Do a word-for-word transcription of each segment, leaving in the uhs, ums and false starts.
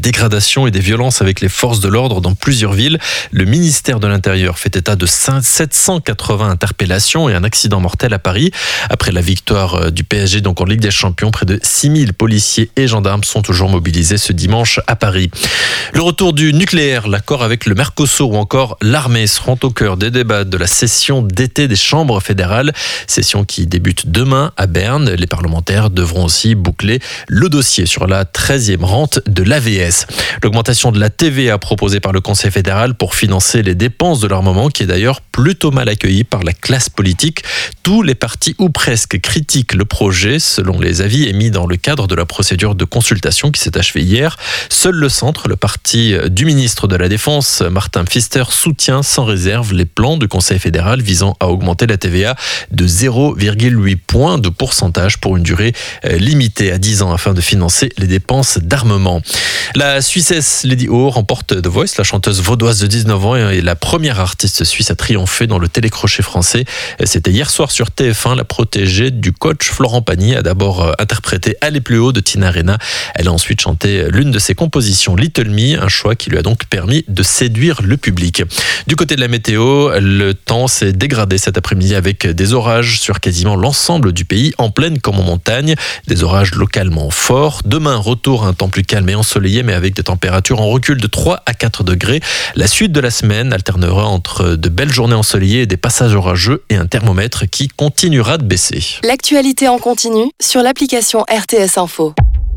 dégradations et des violences avec les forces de l'ordre dans plusieurs villes. Le ministère de l'Intérieur fait état de sept cent quatre-vingts interpellations et un accident mortel à Paris. Après la victoire du P S G donc en Ligue des Champions, près de six mille policiers et gendarmes sont toujours mobilisés ce dimanche à Paris. Le retour du nucléaire, l'accord avec le Mercosur ou encore l'armée seront au cœur des débats de la session d'été des chambres fédérales. Session qui débute demain à Berne. Les parlementaires devront aussi boucler le dossier sur la treizième rente de l'A V S. L'augmentation de la T V A proposée par le Conseil fédéral pour financer les dépenses de l'armement, qui est d'ailleurs plutôt mal accueillie par la classe politique. Tous les partis ou presque critiquent le projet, selon les avis émis dans le cadre de la procédure de consultation qui s'est achevée hier. Seul le centre, le parti du ministre de la Défense, Martin Pfister, soutient sans réserve les plans du Conseil fédéral visant à augmenter la T V A de zéro virgule huit points de pourcentage pour une durée limitée à dix ans afin de financer les dépenses d'armement. La Suissesse Lady O remporte The Voice. La chanteuse vaudoise de dix-neuf ans est la première artiste suisse à triompher dans le télécrochet français. C'était hier soir sur T F un. La protégée du coach Florent Pagny a d'abord interprété Aller plus haut de Tina Arena. Elle a ensuite chanté l'une de ses compositions, Little Me, un choix qui lui a donc permis de séduire le public. Du côté de la météo, le temps s'est dégradé cet après-midi avec des orages sur quasiment l'ensemble du pays, en plaine comme en montagne. Des orages localement forts. Demain, retour à un temps plus calme et ensoleillé, mais avec des températures en recul de trois à quatre degrés. La suite de la semaine alternera entre de belles journées ensoleillées et des passages orageux et un thermomètre qui continuera de baisser. L'actualité en continu sur l'application R T S Info.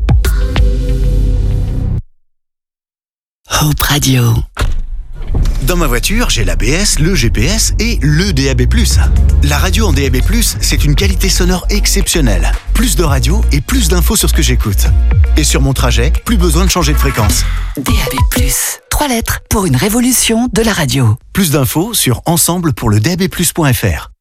Hope Radio. Dans ma voiture, j'ai l'A B S, le G P S et le D A B plus. La radio en D A B plus, c'est une qualité sonore exceptionnelle. Plus de radio et plus d'infos sur ce que j'écoute. Et sur mon trajet, plus besoin de changer de fréquence. D A B plus, trois lettres pour une révolution de la radio. Plus d'infos sur ensemble pour le D A B plus point F R.